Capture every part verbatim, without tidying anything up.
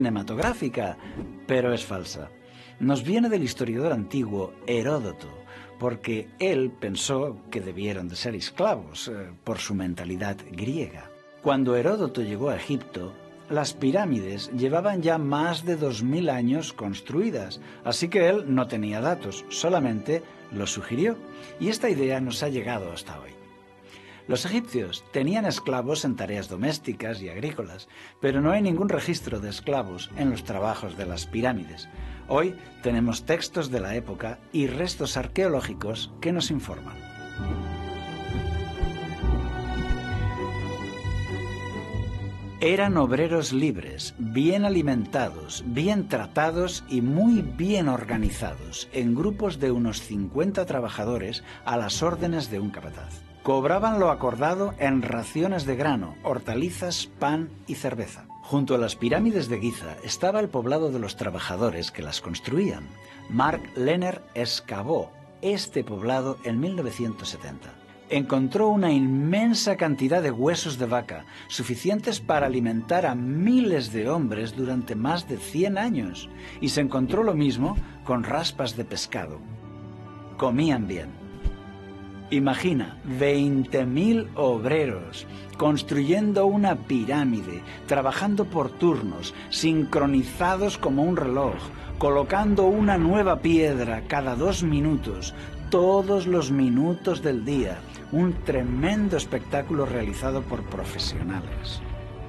cinematográfica, pero es falsa. Nos viene del historiador antiguo Heródoto, porque él pensó que debieron de ser esclavos eh, por su mentalidad griega. Cuando Heródoto llegó a Egipto, las pirámides llevaban ya más de dos mil años construidas, así que él no tenía datos, solamente lo sugirió, y esta idea nos ha llegado hasta hoy. Los egipcios tenían esclavos en tareas domésticas y agrícolas, pero no hay ningún registro de esclavos en los trabajos de las pirámides. Hoy tenemos textos de la época y restos arqueológicos que nos informan. Eran obreros libres, bien alimentados, bien tratados y muy bien organizados, en grupos de unos cincuenta trabajadores a las órdenes de un capataz. Cobraban lo acordado en raciones de grano, hortalizas, pan y cerveza. Junto a las pirámides de Giza estaba el poblado de los trabajadores que las construían. Mark Lehner excavó este poblado en mil novecientos setenta. Encontró una inmensa cantidad de huesos de vaca, suficientes para alimentar a miles de hombres durante más de cien años, y se encontró lo mismo con raspas de pescado. Comían bien. Imagina, veinte mil obreros construyendo una pirámide, trabajando por turnos, sincronizados como un reloj, colocando una nueva piedra cada dos minutos, todos los minutos del día. Un tremendo espectáculo realizado por profesionales.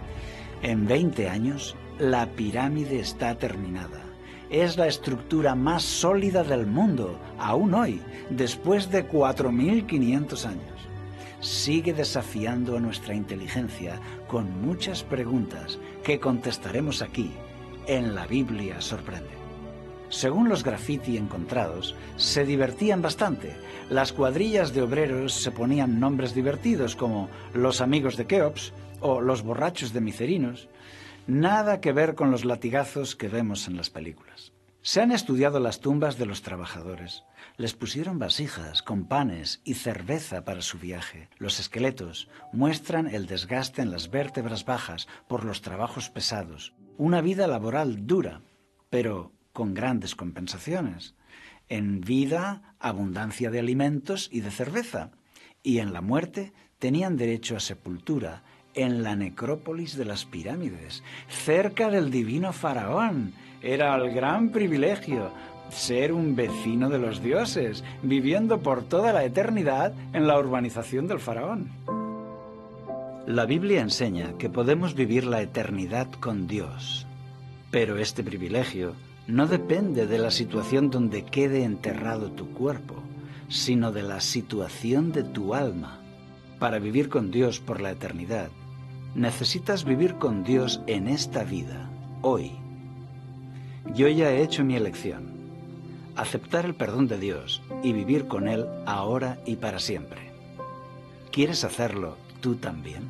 En veinte años, la pirámide está terminada. Es la estructura más sólida del mundo, aún hoy, después de cuatro mil quinientos años. Sigue desafiando a nuestra inteligencia con muchas preguntas que contestaremos aquí, en La Biblia Sorprende. Según los graffiti encontrados, se divertían bastante. Las cuadrillas de obreros se ponían nombres divertidos como los amigos de Keops o los borrachos de Micerinos. Nada que ver con los latigazos que vemos en las películas. Se han estudiado las tumbas de los trabajadores. Les pusieron vasijas con panes y cerveza para su viaje. Los esqueletos muestran el desgaste en las vértebras bajas por los trabajos pesados. Una vida laboral dura, pero con grandes compensaciones. En vida, abundancia de alimentos y de cerveza. Y en la muerte tenían derecho a sepultura en la necrópolis de las pirámides, cerca del divino faraón. Era el gran privilegio ser un vecino de los dioses, viviendo por toda la eternidad en la urbanización del faraón. La Biblia enseña que podemos vivir la eternidad con Dios, pero este privilegio no depende de la situación donde quede enterrado tu cuerpo, sino de la situación de tu alma. Para vivir con Dios por la eternidad, necesitas vivir con Dios en esta vida, hoy. Yo ya he hecho mi elección, aceptar el perdón de Dios y vivir con Él ahora y para siempre. ¿Quieres hacerlo tú también?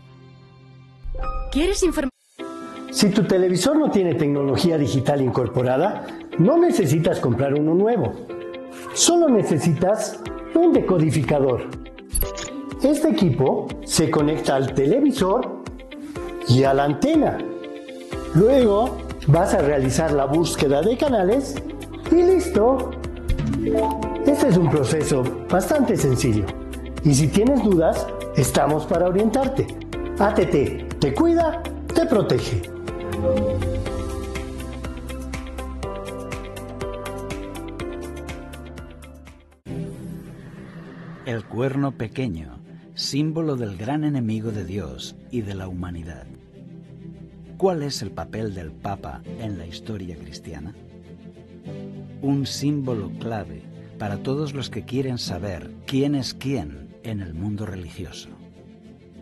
¿Quieres informar? Si tu televisor no tiene tecnología digital incorporada, no necesitas comprar uno nuevo. Solo necesitas un decodificador. Este equipo se conecta al televisor y a la antena. Luego vas a realizar la búsqueda de canales y listo. Este es un proceso bastante sencillo. Y si tienes dudas, estamos para orientarte. A T T te cuida, te protege. El cuerno pequeño, símbolo del gran enemigo de Dios y de la humanidad. ¿Cuál es el papel del Papa en la historia cristiana? Un símbolo clave para todos los que quieren saber quién es quién en el mundo religioso.